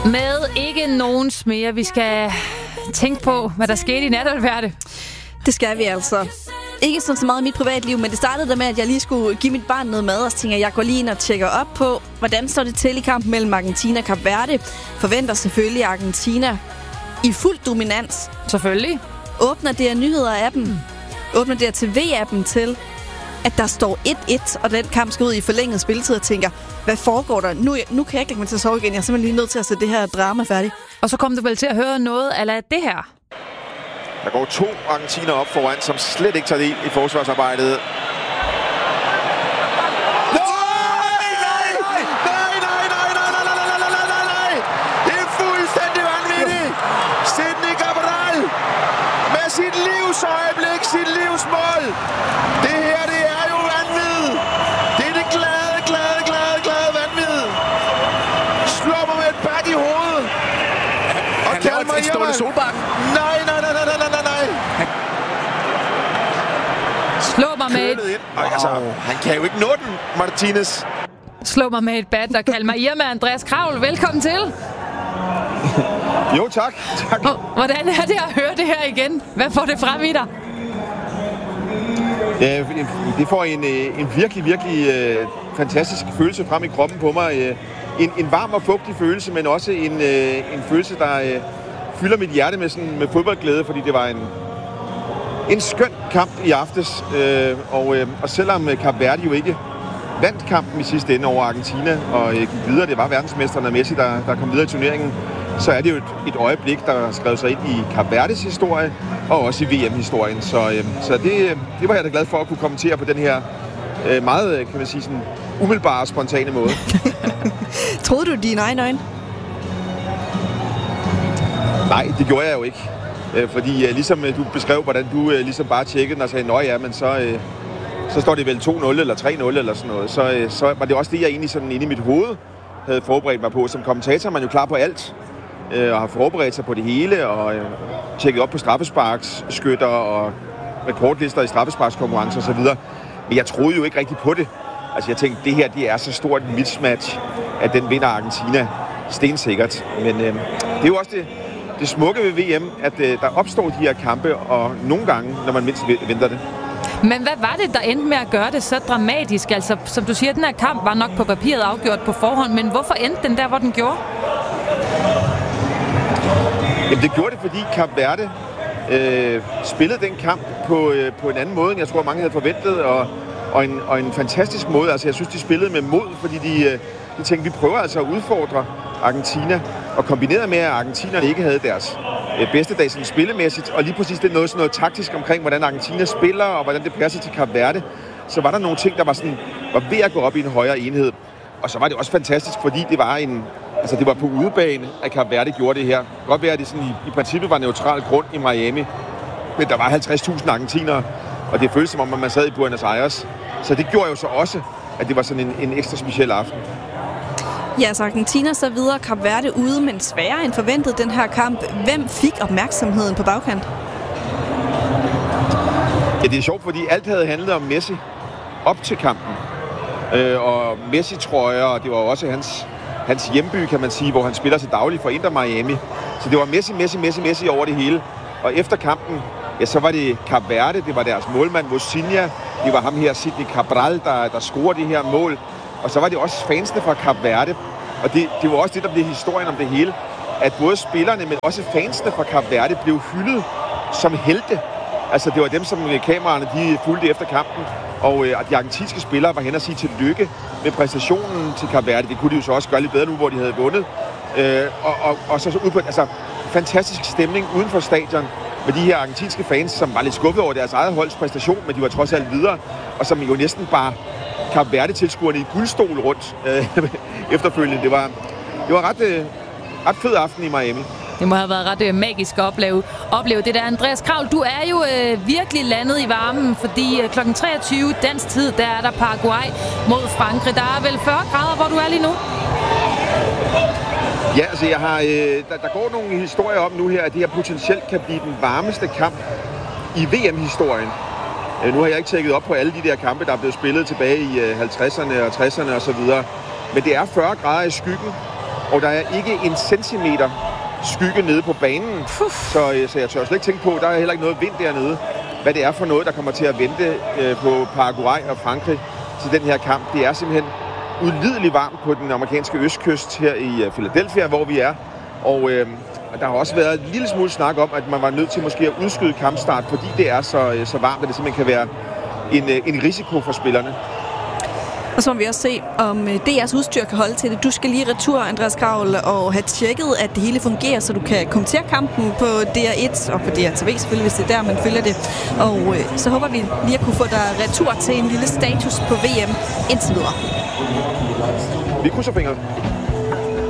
Med ikke nogens mere. Vi skal tænke på, hvad der skete i nat, og hvad er det? Det skal vi altså. Ikke så meget i mit privatliv, men det startede der med, at jeg lige skulle give mit barn noget mad, og så tænker jeg går lige ind og tjekker op på, hvordan står det til i kampen mellem Argentina og Kap Verde. Forventer selvfølgelig Argentina i fuld dominans. Selvfølgelig. Åbner det nyheder-appen, åbner det TV-appen til, at der står 1-1, og den kamp skal ud i forlænget spilletid, og tænker, hvad foregår der? Nu kan jeg ikke lægge mig til at sove igen. Jeg er simpelthen lige nødt til at sætte det her drama færdigt. Og så kom du vel til at høre noget ala det her. Der går 2 argentiner op foran, som slet ikke tager del i forsvarsarbejdet. Det er fuldstændig vanvittigt! Sidney Cabral med sit livsøjeblik, sit livsmål. Det her, det er jo vanvid. Det er det glade vanvid. Slår mig med et bat i hovedet. Og kalder mig Ståle Solbakken. Nej. Slå mig med et... Altså, han kan jo ikke nå den, Martinez. Slå mig med et bat, og kald mig Irma Andreas Kravl. Velkommen til. Jo, tak. Hvordan er det at høre det her igen? Hvad får det frem i dig? Ja, det får en virkelig fantastisk følelse frem i kroppen på mig. En varm og fugtig følelse, men også en følelse, der fylder mit hjerte med fodboldglæde, fordi det var en skøn kamp i aftes. Og selvom Kap Verde jo ikke vandt kampen i sidste ende over Argentina og gik videre, det var verdensmesteren og Messi, der kom videre i turneringen, så er det jo et øjeblik, der har skrevet sig ind i Kap Verdes historie og også i VM-historien. Så det var jeg da glad for at kunne kommentere på den her meget, kan man sige, sådan umiddelbare og spontane måde. Troede du dine egne øjne? Nej, det gjorde jeg jo ikke. Fordi ligesom du beskrev, hvordan du ligesom bare tjekkede den og sagde, ja, men så står det vel 2-0 eller 3-0 eller sådan noget. Så var det også det, jeg egentlig sådan inde i mit hoved havde forberedt mig på. Som kommentator er man jo klar på alt, og har forberedt sig på det hele, og tjekket op på straffesparksskytter og rekordlister i straffesparkskonkurrencer osv. Men jeg troede jo ikke rigtig på det. Altså jeg tænkte, det her det er så stort en mismatch, at den vinder Argentina stensikkert. Men det er jo også det smukke ved VM, at der opstår de her kampe, og nogle gange, når man mindst venter det. Men hvad var det, der endte med at gøre det så dramatisk? Altså, som du siger, den her kamp var nok på papiret afgjort på forhånd, men hvorfor endte den der, hvor den gjorde? Jamen, det gjorde det, fordi Kap Verde spillede den kamp på en anden måde, end jeg tror, mange havde forventet, og en fantastisk måde. Altså, jeg synes, de spillede med mod, fordi de tænkte, vi prøver altså at udfordre Argentina, og kombineret med, at argentinerne ikke havde deres bedste dag sådan spillemæssigt, og lige præcis det er noget taktisk omkring, hvordan Argentina spiller, og hvordan det passer til Kap Verde, så var der nogle ting, der var ved at gå op i en højere enhed. Og så var det også fantastisk, fordi det var på udebane, at Kap Verde gjorde det her. Godt være, at det sådan i princippet var neutral grund i Miami, men der var 50.000 argentinere, og det føltes som om, at man sad i Buenos Aires. Så det gjorde jo så også, at det var sådan en ekstra speciel aften. Ja, så Argentina så videre, Kap Verde ude, men sværere end forventet den her kamp. Hvem fik opmærksomheden på bagkant? Ja, det er sjovt, fordi alt havde handlet om Messi op til kampen. Og Messi-trøjer, og det var også hans hjemby, kan man sige, hvor han spiller til daglig for Inter Miami. Så det var Messi over det hele. Og efter kampen, ja, så var det Kap Verde, det var deres målmand Mosinha, det var ham her, Sidney Cabral, der scorede det her mål. Og så var det også fansene fra Kap Verde, og det var også det, der blev historien om det hele, at både spillerne, men også fansene fra Kap Verde blev hyldet som helte. Altså det var dem, som kameraerne de fulgte efter kampen, og de argentinske spillere var hen og sige tillykke med præstationen til Kap Verde. Det kunne de jo så også gøre lidt bedre nu, hvor de havde vundet. Og så ud på fantastisk stemning uden for stadion med de her argentinske fans, som var lidt skuffet over deres eget holds præstation, men de var trods alt videre, og som jo næsten bare Kap Verde-tilskuerne i guldstol rundt efterfølgende. Det var ret fed aften i Miami. Det må have været ret magisk at opleve det der. Andreas Kravl, du er jo virkelig landet i varmen, fordi kl. 23 dansk tid, der er der Paraguay mod Frankrig. Der er vel 40 grader, hvor du er lige nu? Ja, altså der går nogle historier om nu her, at det her potentielt kan blive den varmeste kamp i VM-historien. Nu har jeg ikke tjekket op på alle de der kampe, der er blevet spillet tilbage i 50'erne og 60'erne osv. Men det er 40 grader i skyggen og der er ikke en centimeter skygge nede på banen. Så jeg tør slet ikke tænke på, der er heller ikke noget vind dernede. Hvad det er for noget, der kommer til at vente på Paraguay og Frankrig til den her kamp. Det er simpelthen ulideligt varmt på den amerikanske østkyst her i Philadelphia, hvor vi er. Og der har også været en lille smule snak om, at man var nødt til måske at udskyde kampstart, fordi det er så varmt, at det simpelthen kan være en risiko for spillerne. Og så må vi også se, om DR's udstyr kan holde til det. Du skal lige retur, Andreas Kraul, og have tjekket, at det hele fungerer, så du kan kommentere kampen på DR1 og på DRTV selvfølgelig, hvis det er der, man følger det. Og så håber vi lige at kunne få dig retur til en lille status på VM indtil videre. Vi krydser fingre.